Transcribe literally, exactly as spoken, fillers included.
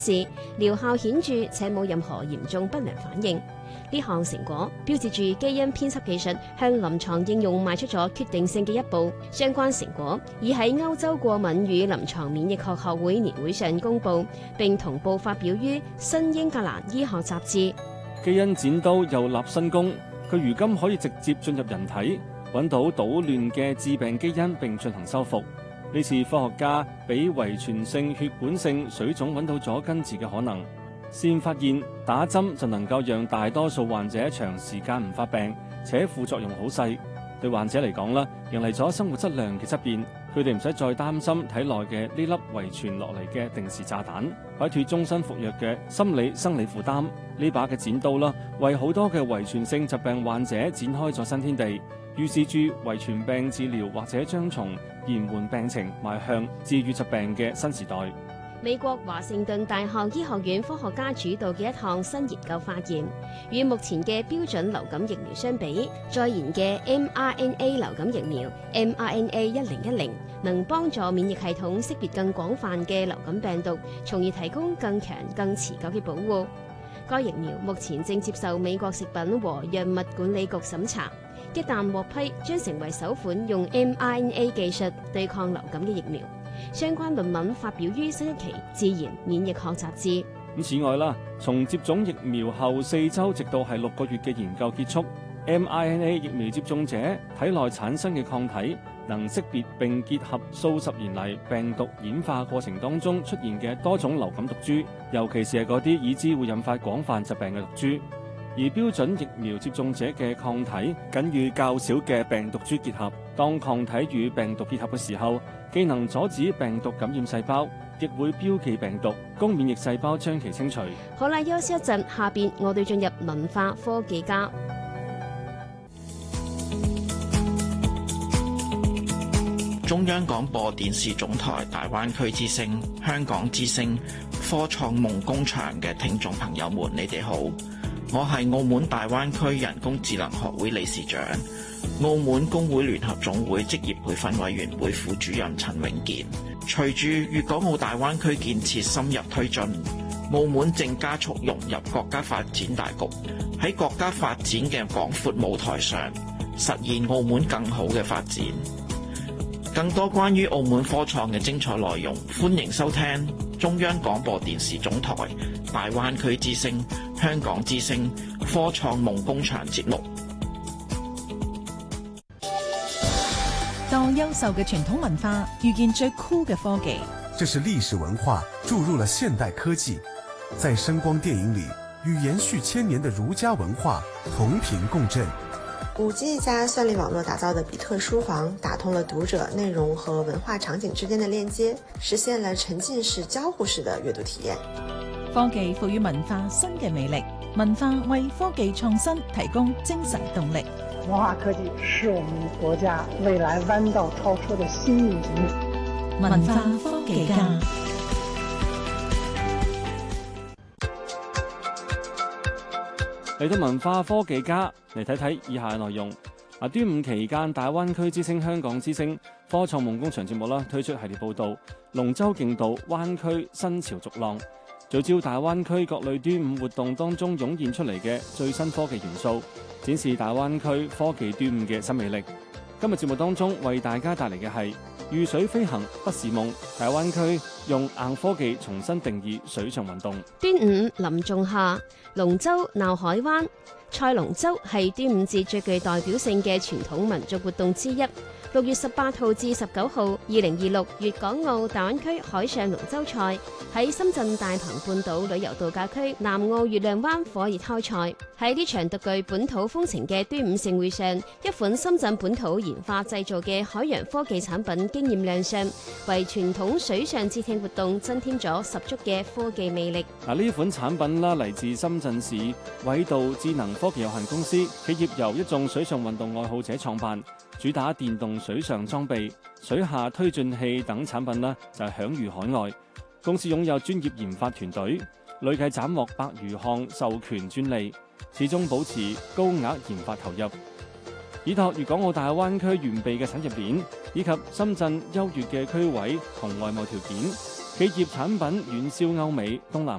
示療效顯著且冇任何嚴重不良反應。呢項成果標誌住基因編輯技術向臨床應用邁出咗決定性嘅一步。相關成果已喺歐洲過敏與臨床免疫學學會年會上公佈，並同步發表於《新英格蘭醫學雜誌》。 基因剪刀又立新功，佢如今可以直接進入人體，揾到搗亂嘅致病基因並進行修復。呢次科學家比遺傳性血管性水腫揾到咗根治嘅可能。先發現打針就能夠讓大多數患者長時間唔發病，且副作用好細。對患者嚟講啦，迎嚟咗生活質量嘅質變，佢哋唔使再擔心體內嘅呢粒遺傳落嚟嘅定時炸彈，擺脫終身服藥嘅心理生理負擔。呢把嘅剪刀啦，為好多嘅遺傳性疾病患者展開咗新天地，預示住遺傳病治療或者將從延緩病情邁向治癒疾病嘅新時代。 美國華盛頓大學醫學院科學家主導嘅一項新研究發現，與目前嘅標準流感疫苗相比，再研嘅 mRNA 流感疫苗 M R N A 一零一零能幫助免疫系統識別更廣泛嘅流感病毒，從而提供更強、更持久嘅保護。該疫苗目前正接受美國食品和藥物管理局審查，一旦獲批，將成為首款用 mRNA 技術對抗流感嘅疫苗。相關論文發表於新一期《自然免疫學雜誌》。 咁此外啦，從接種疫苗後四週直到係六個月嘅研究結束 ，mRNA 疫苗接種者體內產生嘅抗體能識別並結合數十年嚟病毒演化過程當中出現嘅多種流感毒株，尤其是係嗰啲已知會引發廣泛疾病嘅毒株。而標準疫苗接種者嘅抗體僅與較少嘅病毒株結合，當抗體與病毒結合嘅時候，既能阻止病毒感染細胞，亦會標記病毒，供免疫細胞將其清除。 好啦，休息一陣，下邊我哋進入文化科技家。 中央廣播電視總台大灣區之聲、香港之聲、科創夢工場嘅聽眾朋友們，你哋好，我係澳門大灣區人工智能學會理事長、澳門工會聯合總會職業培訓委員會副主任陳永健。隨住粵港澳大灣區建設深入推進，澳門正加速融入國家發展大局，喺國家發展嘅廣闊舞台上，實現澳門更好嘅發展。更多關於澳門科創嘅精彩內容，歡迎收聽中央廣播電視總台大灣區之聲、香港之聲科創夢工場節目。 當優秀嘅傳統文化遇見最酷嘅科技， 這是歷史文化注入了現代科技，在聲光電影裏與延續千年的儒家文化同頻共振。 五 G 加算力網絡打造的比特書房，打通了讀者內容和文化場景之間的鏈接，實現了沉浸式交互式的閱讀體驗。 科技賦予文化新嘅魅力，文化為科技創新提供精神動力。 文化科技是我們國家未來彎道超車的新引擎。 文化科技家。 嚟到文化科技家嚟睇睇以下內容。嗱，端午期間，大灣區之聲、香港之聲科創夢工場節目啦，推出系列報導，龍舟競渡灣區新潮逐浪，聚焦大灣區各類端午活動當中湧現出嚟嘅最新科技元素，展示大灣區科技端午嘅新魅力。今日節目當中為大家帶嚟嘅係遇水飛行不是夢，大灣區用硬科技重新定義水上運動。 端午臨仲夏，龍舟鬧海灣。賽龍舟係端午節最具代表性嘅傳統民族活動之一。六月十八號至十九號，二零二六粵港澳大灣區海上龍舟賽喺深圳大鵬半島旅遊度假區南澳月亮灣火熱開賽。喺呢場獨具本土風情嘅端午盛會上，一款深圳本土研發製造嘅海洋科技產品驚豔亮相，為傳統水上節慶活動增添咗十足嘅科技魅力。 嗱，呢款產品啦，嚟自深圳市緯度智能科技有限公司，企業由一眾水上運動愛好者創辦，主打電動水上裝備、水下推進器等產品呢就係享譽海外。公司擁有專業研發團隊，累計斬獲百餘項授權專利，始終保持高額研發投入。依託粵港澳大灣區完備嘅產業鏈，以及深圳優越嘅區位同外貿條件，企企業產品遠銷歐美、東南